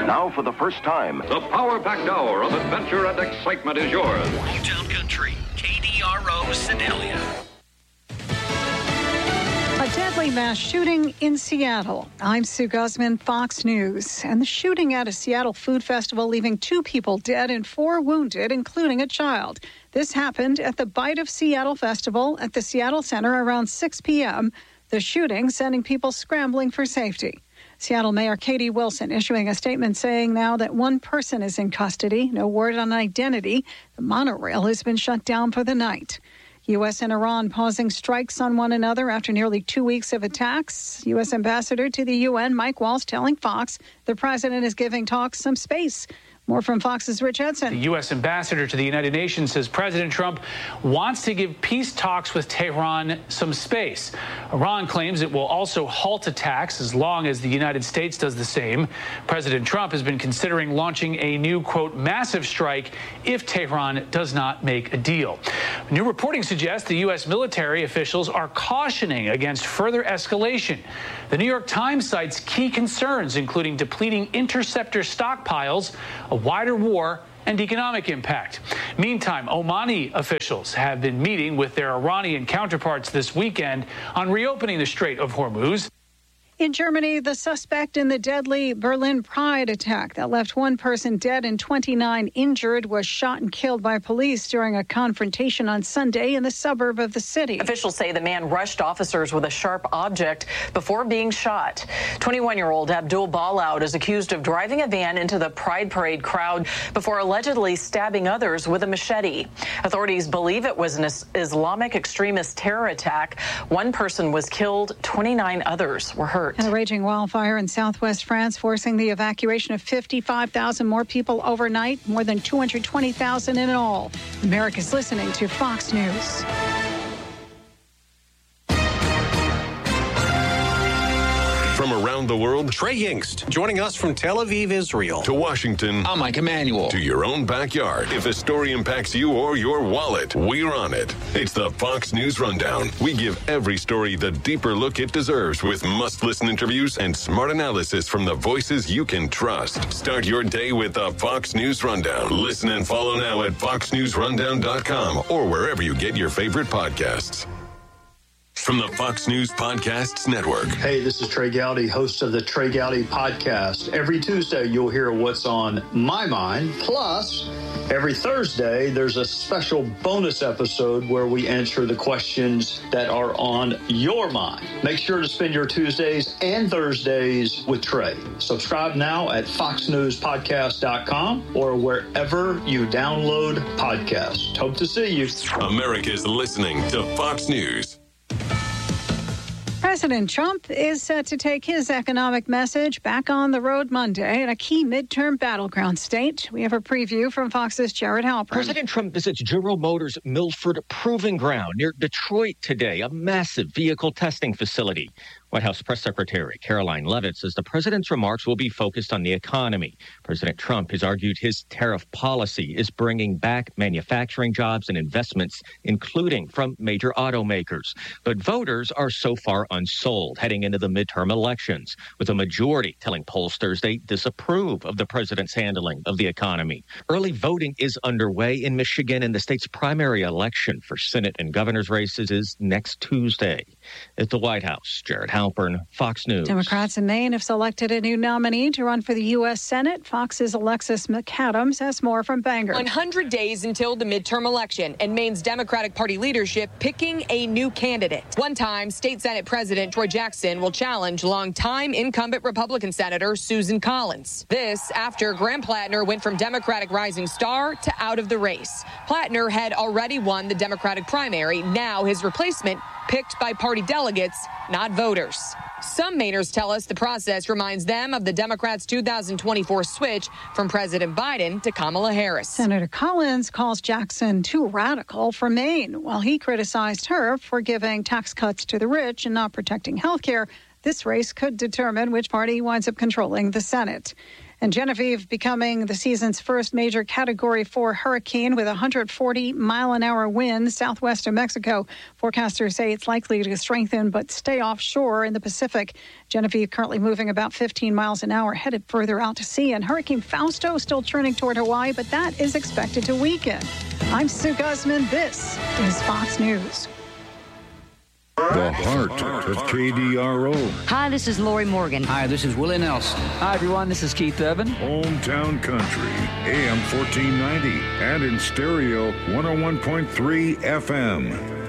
Now, for the first time, the power-packed hour of adventure and excitement is yours. Newtown Country, KDRO Sedalia. A deadly mass shooting in Seattle. I'm Sue Guzman, Fox News. And the shooting at a Seattle food festival, leaving 2 people dead and 4 wounded, including a child. This happened at the Bite of Seattle Festival at the Seattle Center around 6 p.m. The shooting sending people scrambling for safety. Seattle Mayor Katie Wilson issuing a statement saying now that 1 person is in custody. No word on identity. The monorail has been shut down for the night. U.S. and Iran pausing strikes on one another after nearly 2 weeks of attacks. U.S. Ambassador to the UN, Mike Waltz, telling Fox the president is giving talks some space. More from Fox's Rich Edson. The U.S. ambassador to the United Nations says President Trump wants to give peace talks with Tehran some space. Iran claims it will also halt attacks as long as the United States does the same. President Trump has been considering launching a new, quote, massive strike if Tehran does not make a deal. New reporting suggests the U.S. military officials are cautioning against further escalation. The New York Times cites key concerns, including depleting interceptor stockpiles, a wider war, and economic impact. Meantime, Omani officials have been meeting with their Iranian counterparts this weekend on reopening the Strait of Hormuz. In Germany, the suspect in the deadly Berlin Pride attack that left 1 person dead and 29 injured was shot and killed by police during a confrontation on Sunday in the suburb of the city. Officials say the man rushed officers with a sharp object before being shot. 21-year-old Abdul Balaud is accused of driving a van into the Pride Parade crowd before allegedly stabbing others with a machete. Authorities believe it was an Islamic extremist terror attack. 1 person was killed, 29 others were hurt. And a raging wildfire in southwest France forcing the evacuation of 55,000 more people overnight, more than 220,000 in all. America's listening to Fox News. From around the world, Trey Yingst, joining us from Tel Aviv, Israel. To Washington. I'm Mike Emanuel. To your own backyard. If a story impacts you or your wallet, we're on it. It's the Fox News Rundown. We give every story the deeper look it deserves with must-listen interviews and smart analysis from the voices you can trust. Start your day with the Fox News Rundown. Listen and follow now at foxnewsrundown.com or wherever you get your favorite podcasts. From the Fox News Podcasts Network. Hey, this is Trey Gowdy, host of the Trey Gowdy Podcast. Every Tuesday, you'll hear what's on my mind. Plus, every Thursday, there's a special bonus episode where we answer the questions that are on your mind. Make sure to spend your Tuesdays and Thursdays with Trey. Subscribe now at foxnewspodcast.com or wherever you download podcasts. Hope to see you. America's listening to Fox News. President Trump is set to take his economic message back on the road Monday in a key midterm battleground state. We have a preview from Fox's Jared Halpern. President Trump visits General Motors' Milford Proving Ground near Detroit today, a massive vehicle testing facility. White House Press Secretary Caroline Leavitt says the president's remarks will be focused on the economy. President Trump has argued his tariff policy is bringing back manufacturing jobs and investments, including from major automakers. But voters are so far unsold heading into the midterm elections, with a majority telling pollsters they disapprove of the president's handling of the economy. Early voting is underway in Michigan, and the state's primary election for Senate and governor's races is next Tuesday. At the White House, Jared Halpern, Fox News. Democrats in Maine have selected a new nominee to run for the U.S. Senate. Fox's Alexis McAdams has more from Bangor. 100 days until the midterm election, and Maine's Democratic Party leadership picking a new candidate. One-time State Senate President Troy Jackson will challenge longtime incumbent Republican Senator Susan Collins. This after Graham Plattner went from Democratic rising star to out of the race. Plattner had already won the Democratic primary. Now his replacement picked by party delegates, not voters. Some Mainers tell us the process reminds them of the Democrats' 2024 switch from President Biden to Kamala Harris. Senator Collins calls Jackson too radical for Maine, while he criticized her for giving tax cuts to the rich and not protecting health care. This race could determine which party winds up controlling the Senate. And Genevieve becoming the season's first major Category 4 hurricane with 140-mile-an-hour winds southwest of Mexico. Forecasters say it's likely to strengthen but stay offshore in the Pacific. Genevieve currently moving about 15 miles an hour, headed further out to sea. And Hurricane Fausto still turning toward Hawaii, but that is expected to weaken. I'm Sue Guzman. This is Fox News. The heart of KDRO. Hi, this is Lori Morgan. Hi, this is Willie Nelson. Hi, everyone. This is Keith Urban. Hometown Country, AM 1490, and in stereo 101.3 FM.